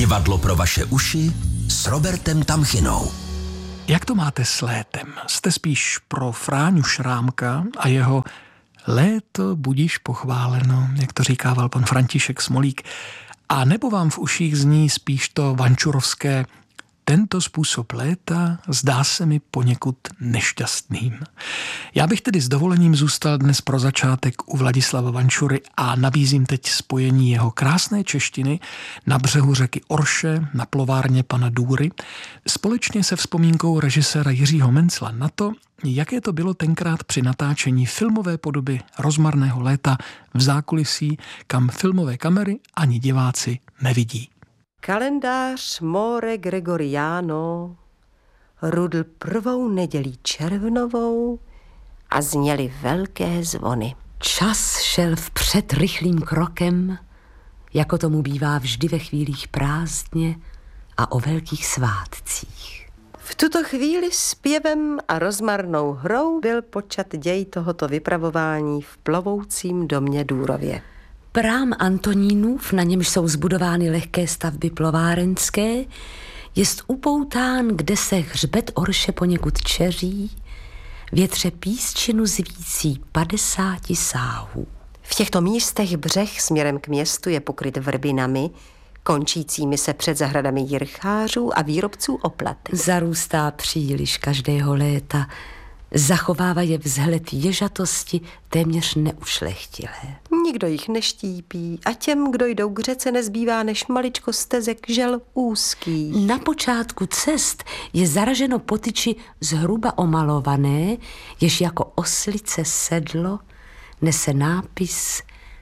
Divadlo pro vaše uši s Robertem Tamchinou. Jak to máte s létem? Jste spíš pro Fráňu Šrámka a jeho léto budíš pochváleno, jak to říkával pan František Smolík, a nebo vám v uších zní spíš to vančurovské tento způsob léta zdá se mi poněkud nešťastným. Já bych tedy s dovolením zůstal dnes pro začátek u Vladislava Vančury a nabízím teď spojení jeho krásné češtiny na břehu řeky Orše na plovárně pana Důry společně se vzpomínkou režiséra Jiřího Mencla na to, jaké to bylo tenkrát při natáčení filmové podoby Rozmarného léta v zákulisí, kam filmové kamery ani diváci nevidí. Kalendář More Gregoriano rudl prvou nedělí červnovou a zněly velké zvony. Čas šel vpřed rychlým krokem, jako tomu bývá vždy ve chvílích prázdně a o velkých svátcích. V tuto chvíli zpěvem a rozmarnou hrou byl počat děj tohoto vypravování v plovoucím domě Důrově. Prám Antonínův, na němž jsou zbudovány lehké stavby plovárenské, jest upoután, kde se hřbet Orše poněkud čeří, větře písčinu zvící 50 sáhů. V těchto místech břeh směrem k městu je pokryt vrbinami, končícími se před zahradami jirchářů a výrobců oplatek. Zarůstá příliš každého léta, zachovává je vzhled ježatosti téměř neušlechtilé. Nikdo jich neštípí a těm, kdo jdou k řece, nezbývá než maličko stezek žel úzkých. Na počátku cest je zaraženo po tyči zhruba omalované, jež jako oslice sedlo nese nápis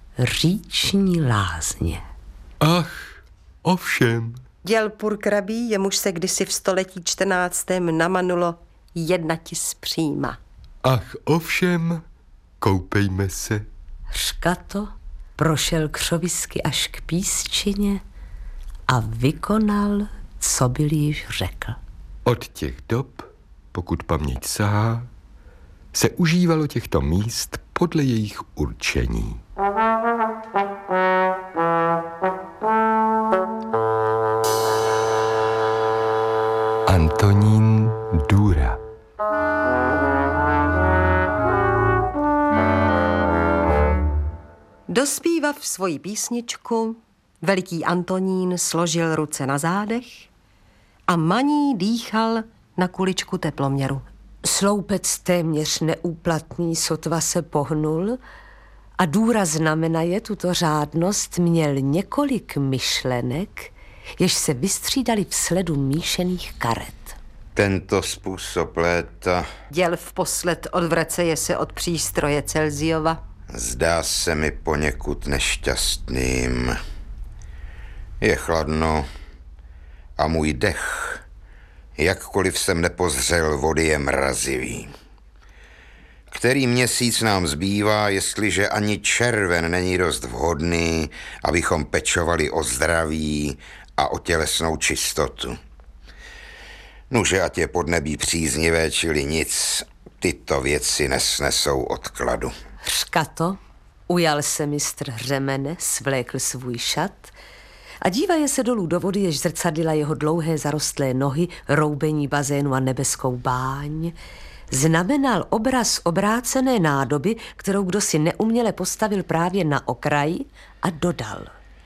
Říční lázně. Ach, ovšem. Děl purkrabí, jemuž se kdysi v století 14. namanulo jednatis příma. Ach, ovšem, koupejme se. Škato prošel křovisky až k písčině a vykonal, co byl již řekl. Od těch dob, pokud paměť sahá, se užívalo těchto míst podle jejich určení. Antonín Důra. Dospívav svoji písničku, veliký Antonín složil ruce na zádech a maní dýchal na kuličku teploměru. Sloupec téměř neúplatný sotva se pohnul a Důra znamenaje tuto řádnost měl několik myšlenek, jež se vystřídali v sledu míšených karet. Tento způsob léta, Děl vposled odvraceje se od přístroje Celziova, zdá se mi poněkud nešťastným. Je chladno a můj dech, jakkoliv jsem nepozřel vody, je mrazivý. Který měsíc nám zbývá, jestliže ani červen není dost vhodný, abychom pečovali o zdraví a o tělesnou čistotu. Nuže, ať je podnebí příznivé, čili nic, tyto věci nesnesou odkladu. Škato, ujal se mistr řemene, svlékl svůj šat a dívaje se dolů do vody, jež zrcadlila jeho dlouhé zarostlé nohy, roubení bazénu a nebeskou báň, znamenal obraz obrácené nádoby, kterou kdosi neuměle postavil právě na okraji a dodal.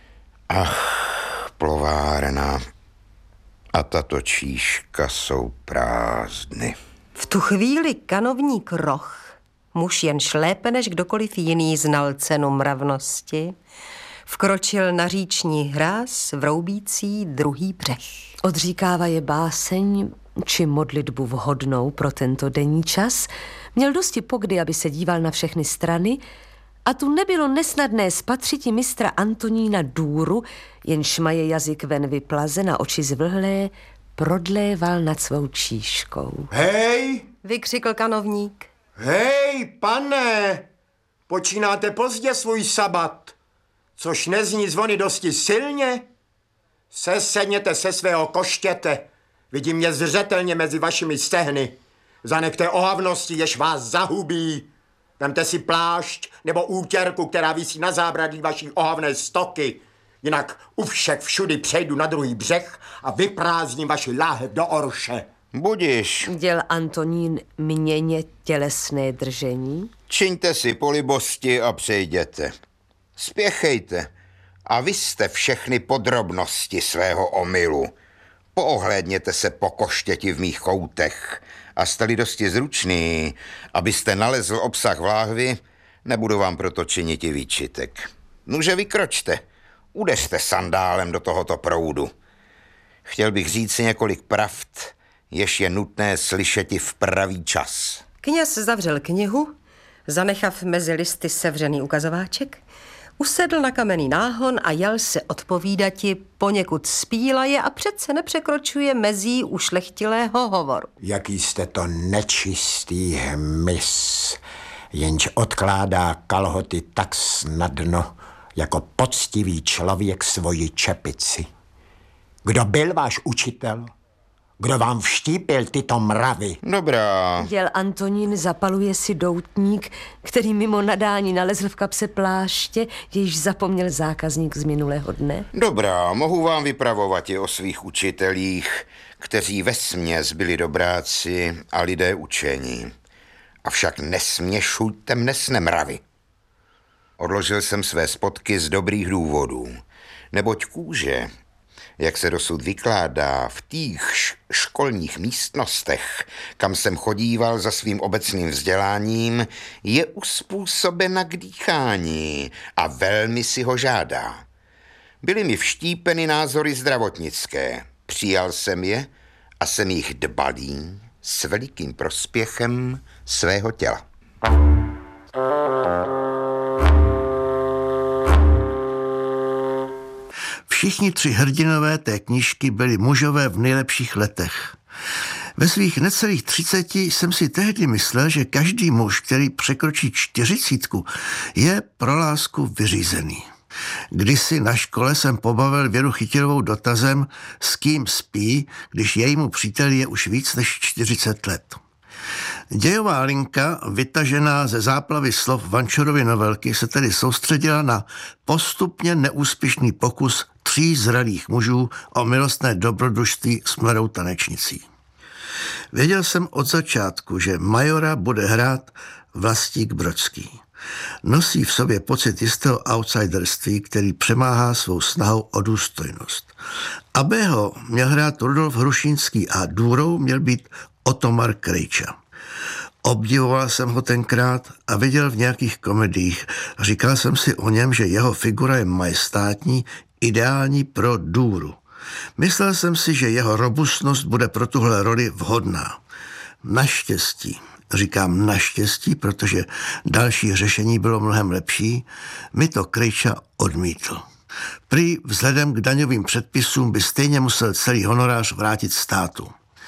Ach, plovárna a tato číška jsou prázdny. v tu chvíli kanovník Roch, muž jen lépe než kdokoliv jiný znal cenu mravnosti, vkročil na říční hráz vroubící druhý břeh. Odříkává je báseň či modlitbu vhodnou pro tento denní čas, měl dosti pokdy, aby se díval na všechny strany, a tu nebylo nesnadné spatřiti mistra Antonína Důru, jenž maje jazyk ven vyplazen a oči zvlhlé, prodléval nad svou číškou. Hej! Vykřikl kanovník. Hej, pane! Počínáte pozdě svůj sabat, což nezní zvony dosti silně? Sesedněte se svého koštěte, vidím mě zřetelně mezi vašimi stehny. Zanechte ohavnosti, jež vás zahubí. Vemte si plášť nebo útěrku, která visí na zábradlí vaší ohavné stoky. Jinak u všech všudy přejdu na druhý břeh a vyprázdním vaši láhev do orše. Budiš. Děl Antonín měně tělesné držení? Čiňte si polibosti a přejděte. Spěchejte a vyste všechny podrobnosti svého omylu. Poohlédněte se po koštěti v mých koutech a jste-li dosti zručný, abyste nalezl obsah v láhvi, nebudu vám proto činit i výčitek. Nuže vykročte, udeřte sandálem do tohoto proudu. Chtěl bych říct si několik pravd, jež je nutné slyšeti v pravý čas. Kněz zavřel knihu, zanechav mezi listy sevřený ukazováček, usedl na kamenný náhon a jel se odpovídati, poněkud spílaje a přece nepřekročuje mezí ušlechtilého hovoru. Jaký jste to nečistý hmyz, jenž odkládá kalhoty tak snadno, jako poctivý člověk svoji čepici. Kdo byl váš učitel? Kdo vám vštípil tyto mravy? Dobrá. Děl Antonín zapaluje si doutník, který mimo nadání nalezl v kapse pláště, jejíž zapomněl zákazník z minulého dne. Dobrá, mohu vám vypravovat i o svých učitelích, kteří vesměs byli dobráci a lidé učení. Avšak nesměšujte mne s nemravy. Odložil jsem své spotky z dobrých důvodů, neboť kůže, jak se dosud vykládá v těch školních místnostech, kam jsem chodíval za svým obecným vzděláním, je uspůsobena k dýchání a velmi si ho žádá. Byly mi vštípeny názory zdravotnické, přijal jsem je a jsem jich dbalý s velikým prospěchem svého těla. Všichni tři hrdinové té knížky byli mužové v nejlepších letech. Ve svých necelých 30 jsem si tehdy myslel, že každý muž, který překročí 40, je pro lásku vyřízený. Kdysi na škole jsem pobavil Věru Chytilovou dotazem, s kým spí, když jejímu příteli je už víc než 40 let. Dějová linka, vytažená ze záplavy slov Vančurovy novelky, se tedy soustředila na postupně neúspěšný pokus 3 zralých mužů o milostné dobrodružství s mladou tanečnicí. Věděl jsem od začátku, že majora bude hrát Vlastík Brodský. Nosí v sobě pocit jistého outsiderství, který přemáhá svou snahou o důstojnost. Abého měl hrát Rudolf Hrušínský a Důrou měl být Otomar Krejča. Obdivoval jsem ho tenkrát a viděl v nějakých komediích. Říkal jsem si o něm, že jeho figura je majestátní, ideální pro Důru. Myslel jsem si, že jeho robustnost bude pro tuhle roli vhodná. Naštěstí, říkám naštěstí, protože další řešení bylo mnohem lepší, mi to Krejča odmítl. Prý vzhledem k daňovým předpisům by stejně musel celý honorář vrátit státu.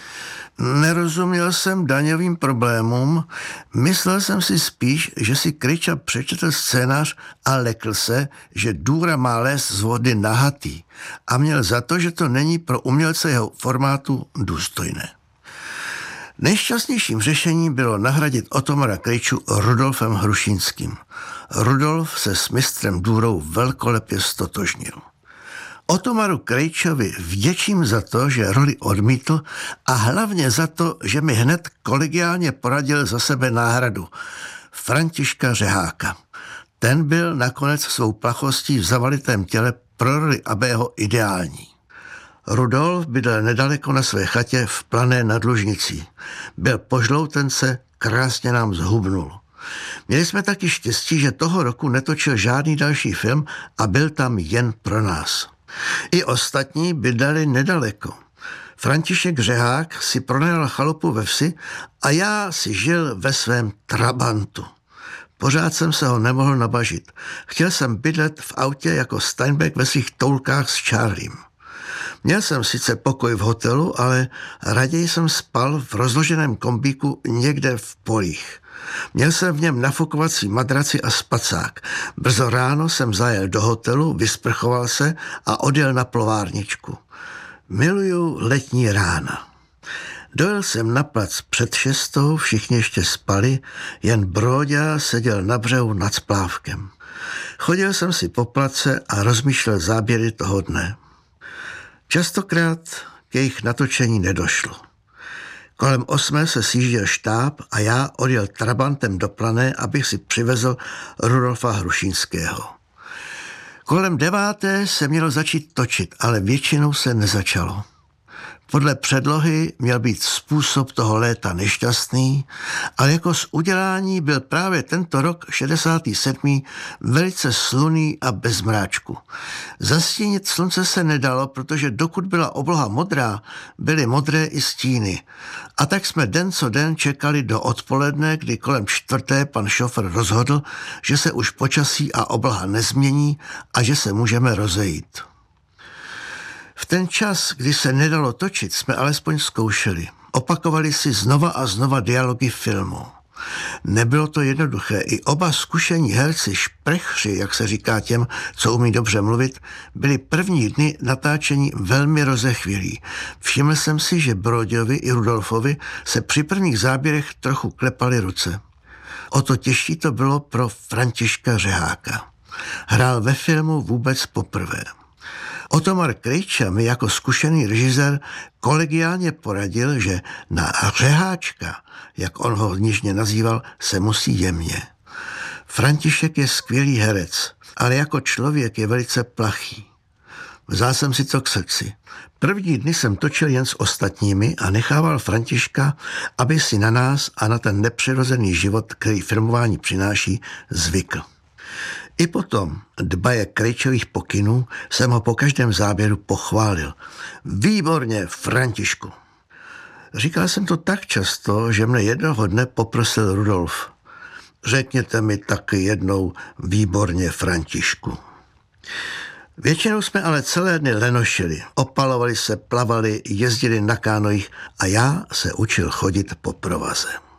Nerozuměl jsem daňovým problémům, myslel jsem si spíš, že si Krejča přečetl scénář a lekl se, že Důra má lézt z vody nahatý a měl za to, že to není pro umělce jeho formátu důstojné. Nejšťastnějším řešením bylo nahradit Otomara Krejču Rudolfem Hrušínským. Rudolf se s mistrem Důrou velkolepě stotožnil. Otomaru Krejčovi vděčím za to, že roli odmítl a hlavně za to, že mi hned kolegiálně poradil za sebe náhradu. Františka Řeháka. Ten byl nakonec svou plachostí v zavalitém těle pro roli Abého ideální. Rudolf bydlel nedaleko na své chatě v Plané nad Lužnicí. Byl po žloutence, krásně nám zhubnul. Měli jsme taky štěstí, že toho roku netočil žádný další film a byl tam jen pro nás. I ostatní bydleli nedaleko. František Řehák si pronajal chalupu ve vsi a já si žil ve svém trabantu. Pořád jsem se ho nemohl nabažit. Chtěl jsem bydlet v autě jako Steinbeck ve svých toulkách s Charliem. Měl jsem sice pokoj v hotelu, ale raději jsem spal v rozloženém kombíku někde v polích. Měl jsem v něm nafukovací madraci a spacák. Brzo ráno jsem zajel do hotelu, vysprchoval se a odjel na plovárničku. Miluju letní rána. Dojel jsem na plac před 6, všichni ještě spali, jen Bróďa seděl na břehu nad splávkem. Chodil jsem si po place a rozmýšlel záběry toho dne. Častokrát k jejich natočení nedošlo. Kolem 8 se sjížděl štáb a já odjel trabantem do Plané, abych si přivezl Rudolfa Hrušínského. Kolem 9 se mělo začít točit, ale většinou se nezačalo. Podle předlohy měl být způsob toho léta nešťastný, ale jako z udělání byl právě tento rok 67. velice slunný a bez mráčku. Zastínit slunce se nedalo, protože dokud byla obloha modrá, byly modré i stíny. A tak jsme den co den čekali do odpoledne, kdy kolem 4. pan šofér rozhodl, že se už počasí a obloha nezmění a že se můžeme rozejít. V ten čas, kdy se nedalo točit, jsme alespoň zkoušeli. Opakovali si znova a znova dialogy filmu. Nebylo to jednoduché. I oba zkušení herci, šprechři, jak se říká těm, co umí dobře mluvit, byli první dny natáčení velmi rozechvělí. Všiml jsem si, že Broďovi i Rudolfovi se při prvních záběrech trochu klepaly ruce. O to těžší to bylo pro Františka Řeháka. Hrál ve filmu vůbec poprvé. Otomar Krejča mi jako zkušený režisér kolegiálně poradil, že na Řeháčka, jak on ho nížně nazýval, se musí jemně. František je skvělý herec, ale jako člověk je velice plachý. Vzal jsem si to k srdci. První dny jsem točil jen s ostatními a nechával Františka, aby si na nás a na ten nepřirozený život, který filmování přináší, zvykl. I potom, dbaje Krejčových pokynů, jsem ho po každém záběru pochválil. Výborně, Františku. Říkal jsem to tak často, že mne jednoho dne poprosil Rudolf. Řekněte mi taky jednou výborně, Františku. Většinou jsme ale celé dny lenošili, opalovali se, plavali, jezdili na kánojích a já se učil chodit po provaze.